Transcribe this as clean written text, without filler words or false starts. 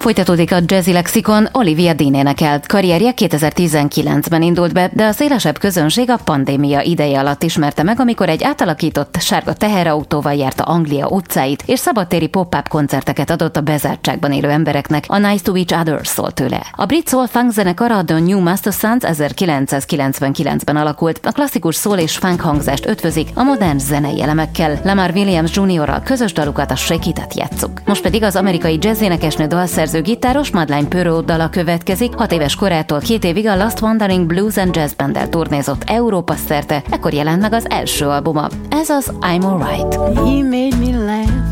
Folytatódik a Jazzy Lexikon. Olivia Dean énekelt. Karrierje 2019-ben indult be, de a szélesebb közönség a pandémia ideje alatt ismerte meg, amikor egy átalakított sárga teherautóval járta Anglia utcáit, és szabadtéri pop-up koncerteket adott a bezártságban élő embereknek. A Nice to Each Other szólt tőle. A brit soul-funk zenekar a The New Master Sons 1999-ben alakult. A klasszikus soul és funk hangzást ötvözik a modern zenei elemekkel. Lamar Williams Jr.-ral közös dalukat, a Shake It-et játsszuk. Most pedig az amerikai jazz-énekesnő, dalszerző, gitáros Madeleine Perrault dala következik. 6 éves korától 2 évig a Lost Wandering Blues and Jazz Banddel turnézott Európa szerte, ekkor jelent meg az első albuma. Ez az I'm Alright. He made me laugh